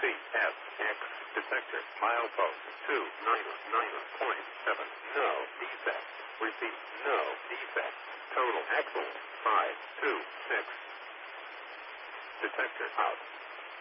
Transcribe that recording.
CSX. Detector. Milepost 299.7. No defect. Repeat. No defect. Total axle 526. Detector out.